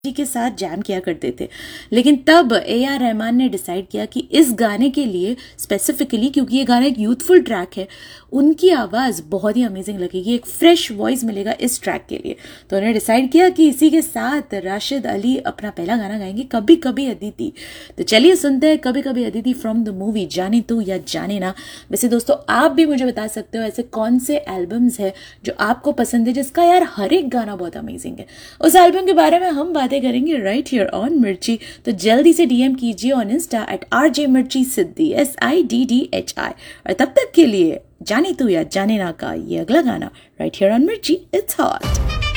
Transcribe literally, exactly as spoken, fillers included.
के साथ जैम किया करते थे। लेकिन तब ए आर रहमान ने डिसाइड किया कि इस गाने के लिए स्पेसिफिकली, क्योंकि ये गाना एक यूथफुल ट्रैक है, उनकी आवाज़ बहुत ही अमेजिंग लगेगी, एक फ्रेश वॉइस मिलेगा इस ट्रैक के लिए। तो उन्होंने डिसाइड किया कि इसी के साथ राशिद अली अपना पहला गाना गाएंगे, कभी कभी अदिति। तो चलिए सुनते हैं कभी कभी अदिति फ्रॉम द मूवी जाने तू या जाने ना। वैसे दोस्तों आप भी मुझे बता सकते हो ऐसे कौन से एल्बम्स है जो आपको पसंद है, जिसका यार हर एक गाना बहुत अमेजिंग है। उस एल्बम के बारे में हम बातें करेंगे राइट हियर ऑन मिर्ची। तो जल्दी से डीएम कीजिए on Insta eight R J मिर्ची सिद्धि, S I D D H I. और तब तक के लिए जाने तू या जाने ना का ये अगला गाना राइट हियर ऑन मिर्ची, इट्स हॉट।